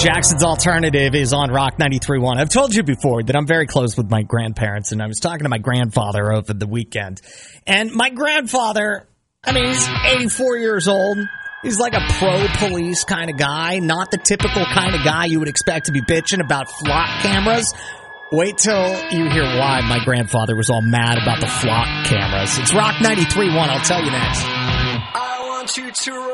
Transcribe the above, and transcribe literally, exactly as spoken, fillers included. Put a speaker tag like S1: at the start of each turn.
S1: Jackson's Alternative is on Rock ninety-three point one. I've told you before that I'm very close with my grandparents, and I was talking to my grandfather over the weekend. And my grandfather, I mean, he's eighty-four years old. He's like a pro-police kind of guy, not the typical kind of guy you would expect to be bitching about flock cameras. Wait till you hear why my grandfather was all mad about the flock cameras. It's Rock ninety-three point one. I'll tell you next.
S2: I want you to